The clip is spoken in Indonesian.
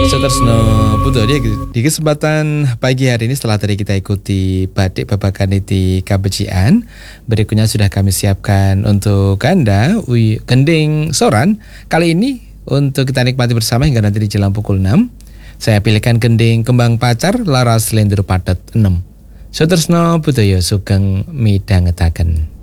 Sutresno Putu di kesempatan pagi hari ini setelah tadi kita ikuti batik babakan di kabecian, berikutnya sudah kami siapkan untuk Anda gending soran. Kali ini untuk kita nikmati bersama hingga nanti di jelang pukul 6. Saya pilihkan gending kembang pacar laras lendur padet 6. Sutresno Putu sugeng midhangetaken.